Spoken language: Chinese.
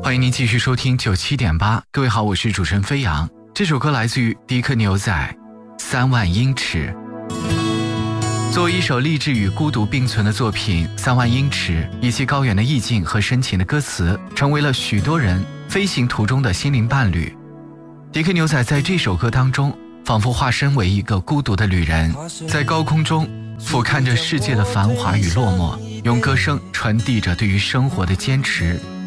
欢迎您继续收听97.8，各位好，我是主持人飞扬。这首歌来自于迪克牛仔，3万英尺。作为一首励志与孤独并存的作品，3万英尺以其高远的意境和深情的歌词，成为了许多人飞行途中的心灵伴侣。迪克牛仔在这首歌当中，仿佛化身为一个孤独的旅人，在高空中俯瞰着世界的繁华与落寞，用歌声传递着对于生活的坚持